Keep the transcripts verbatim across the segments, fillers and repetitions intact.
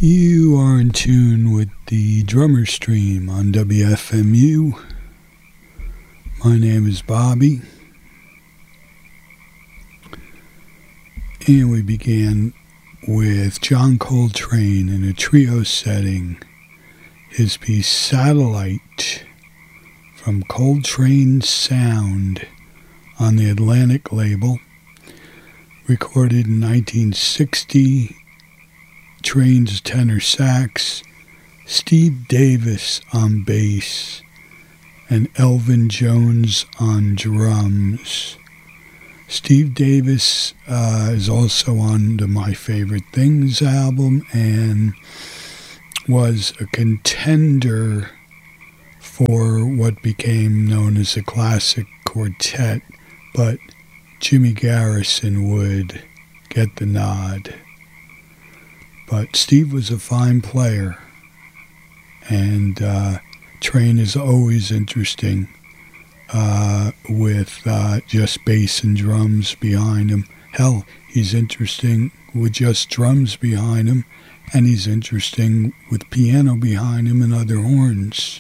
You are in tune with the Drummer Stream on W F M U. My name is Bobby. And we began with John Coltrane in a trio setting. His piece Satellite from Coltrane Sound on the Atlantic label. Recorded in nineteen sixty. Trane's tenor sax, Steve Davis on bass, and Elvin Jones on drums. Steve Davis uh, is also on the My Favorite Things album and was a contender for what became known as a classic quartet, but Jimmy Garrison would get the nod. But Steve was a fine player, and uh, Trane is always interesting uh, with uh, just bass and drums behind him. Hell, he's interesting with just drums behind him, and he's interesting with piano behind him and other horns.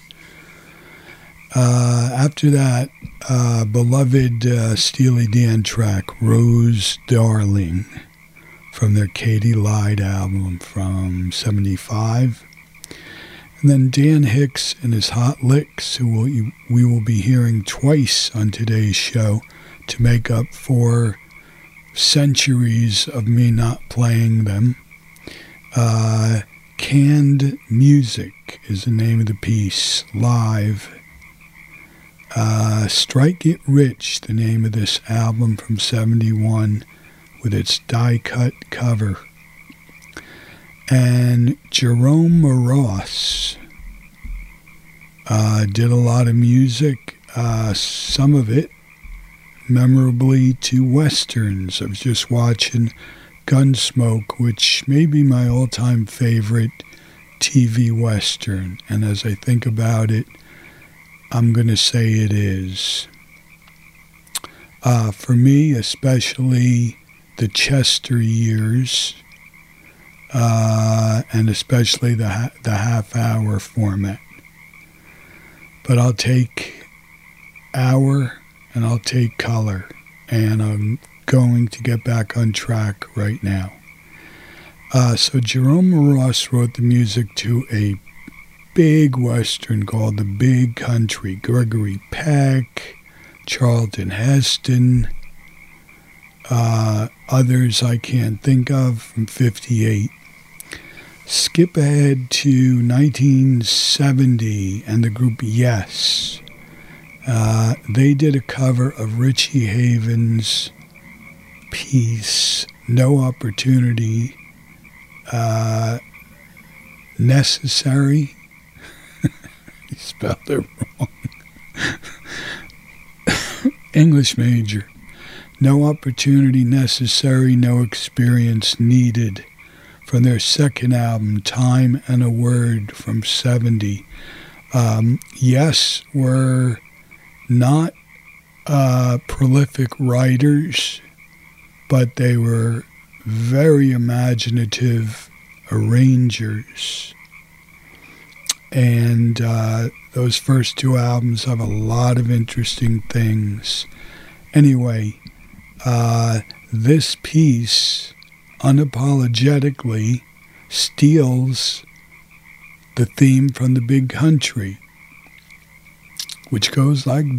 Uh, after that, uh, beloved uh, Steely Dan track, Rose Darling, from their Katy Lied album from seventy-five. And then Dan Hicks and his Hot Licks, who will, we will be hearing twice on today's show to make up for centuries of me not playing them. Uh, Canned Music is the name of the piece, live. Uh, Strike It Rich, the name of this album from seventy-one, with its die-cut cover. And Jerome Moross uh, did a lot of music, uh, some of it memorably to westerns. I was just watching Gunsmoke, which may be my all-time favorite T V western, and as I think about it, I'm going to say it is. Uh, for me, especially the Chester years, uh, and especially the ha- the half-hour format. But I'll take hour and I'll take color, and I'm going to get back on track right now. Uh, so Jerome Moross wrote the music to a big western called The Big Country. Gregory Peck, Charlton Heston, Uh, others I can't think of, from fifty-eight. Skip ahead to nineteen seventy and the group Yes. Uh, they did a cover of Richie Havens' piece, No Opportunity uh, Necessary. He spelled it wrong. English major. No Opportunity Necessary, No Experience Needed, from their second album, Time and a Word, from seventy. Um, yes, were not uh, prolific writers, but they were very imaginative arrangers. And uh, those first two albums have a lot of interesting things. Anyway, Uh, this piece unapologetically steals the theme from The Big Country, which goes like